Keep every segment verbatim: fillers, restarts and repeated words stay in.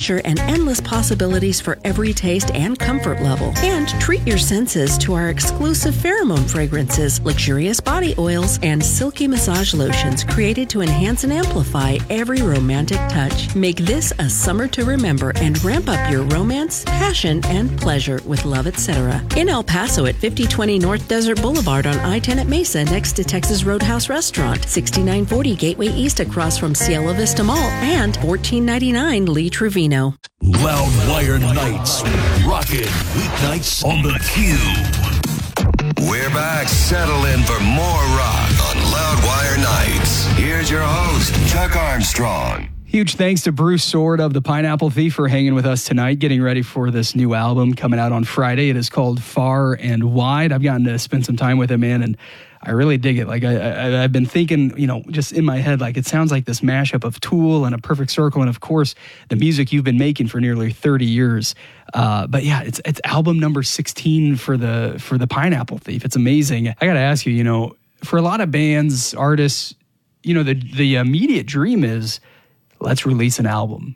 adventure and endless possibilities for every taste and comfort level. And treat your senses to our exclusive pheromone fragrances, luxurious body oils, and silky massage lotions created to enhance and amplify every romantic touch. Make this a summer to remember and ramp up your romance, passion, and pleasure with Love Etc. In El Paso at fifty twenty North Desert Boulevard on I ten at Mesa next to Texas Roadhouse Restaurant, sixty-nine forty Gateway East across from Cielo Vista Mall, and fourteen ninety-nine Lee Trevino. Loudwire Nights, rockin' weeknights on the Cube. We're back. Settle in for more rock on Loudwire Nights. Here's your host, Chuck Armstrong. Huge thanks to Bruce Sword of the Pineapple Thief for hanging with us tonight, getting ready for this new album coming out on Friday. It is called Far and Wide. I've gotten to spend some time with him, man, and I really dig it. Like I, I, I've been thinking, you know, just in my head, like it sounds like this mashup of Tool and A Perfect Circle, and of course the music you've been making for nearly thirty years. Uh, but yeah, it's it's album number sixteen for the for the Pineapple Thief. It's amazing. I got to ask you, you know, for a lot of bands, artists, you know, the the immediate dream is, let's release an album.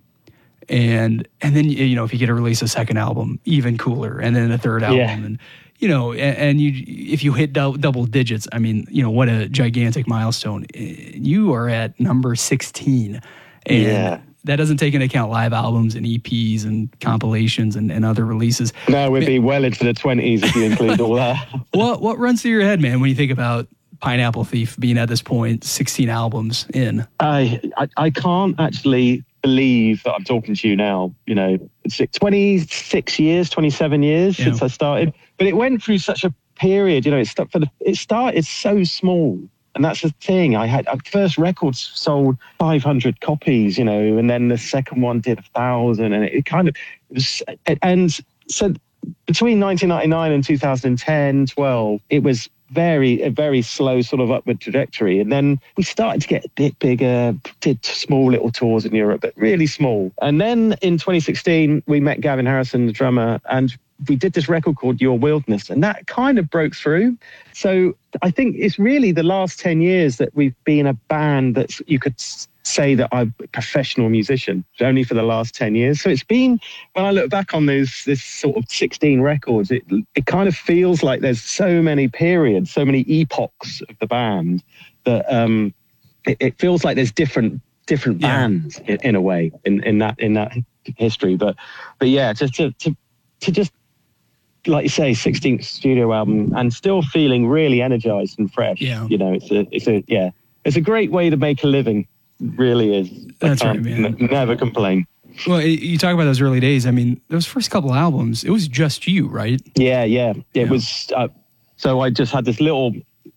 And and then, you know, if you get to release a second album, even cooler. And then a third album. Yeah. And, you know, and, and you if you hit do- double digits, I mean, you know, what a gigantic milestone. You are at number sixteen. And yeah. that doesn't take into account live albums and E Ps and compilations and, and other releases. No, we'd be well into the twenties if you include all that. What, what runs through your head, man, when you think about Pineapple Thief being at this point, sixteen albums in? I, I I can't actually believe that I'm talking to you now. You know, it's twenty-six years, twenty-seven years yeah. since I started. But it went through such a period. You know, it stuck for the. It started so small, and that's the thing. I had our first records sold five hundred copies. You know, and then the second one did a thousand, and it, it kind of it was. And so between nineteen ninety-nine and two thousand ten, twelve, it was very, a very slow sort of upward trajectory. And then we started to get a bit bigger, did small little tours in Europe, but really small. And then in twenty sixteen, we met Gavin Harrison, the drummer, and we did this record called Your Wilderness, and that kind of broke through. So I think it's really the last ten years that we've been a band that you could say that I'm a professional musician, only for the last ten years. So it's been, when I look back on those, this sort of sixteen records, it it kind of feels like there's so many periods, so many epochs of the band that um, it, it feels like there's different different yeah. bands in, in a way in, in that in that history. But but yeah, to to to, to just, like you say, sixteenth studio album and still feeling really energized and fresh. Yeah. You know, it's a it's a yeah, it's a great way to make a living. Really is. That's right, man. N- never complain. Well, you talk about those early days. I mean, those first couple albums, it was just you, right? Yeah, yeah. It yeah. was. Uh, so I just had this little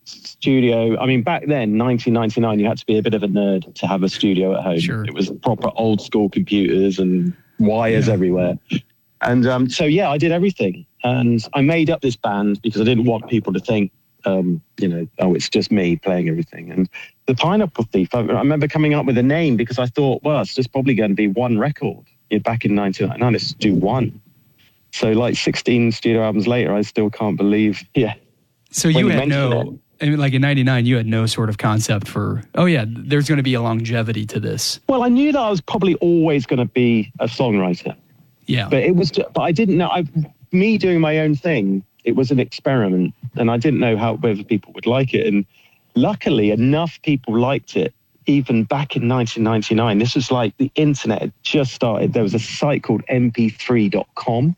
studio. I mean, back then, nineteen ninety-nine, you had to be a bit of a nerd to have a studio at home. Sure. It was proper old school computers and wires yeah. everywhere. And um, so, yeah, I did everything. And I made up this band because I didn't want people to think, um, you know, oh, it's just me playing everything. And the Pineapple Thief, I, I remember coming up with a name because I thought, well, it's just probably going to be one record. Yeah, back in nineteen ninety-nine, let's do one. So like sixteen studio albums later, I still can't believe, yeah. So you had no, I mean, like in ninety-nine, you had no sort of concept for, oh yeah, there's going to be a longevity to this. Well, I knew that I was probably always going to be a songwriter. Yeah. But it was, but I didn't know, I, me doing my own thing, it was an experiment, and I didn't know how whether people would like it. And luckily, enough people liked it. Even back in nineteen ninety-nine, this was like the internet had just started. There was a site called M P three dot com,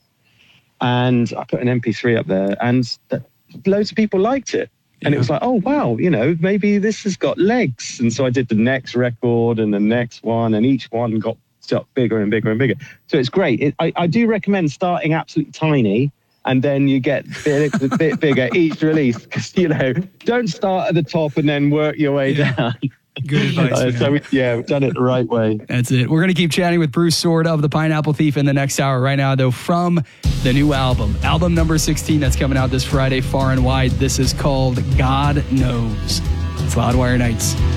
and I put an M P three up there, and th- loads of people liked it. And yeah. it was like, oh wow, you know, maybe this has got legs. And so I did the next record and the next one, and each one got bigger and bigger and bigger. So it's great. It, I, I do recommend starting absolutely tiny. And then you get a bit, a bit bigger each release, because, you know, don't start at the top and then work your way yeah. down. Good advice. Uh, so, we, yeah, we've done it the right way. That's it. We're going to keep chatting with Bruce Sword of the Pineapple Thief in the next hour. Right now, though, from the new album, album number sixteen, that's coming out this Friday, Far and Wide. This is called God Knows. It's Loudwire Nights.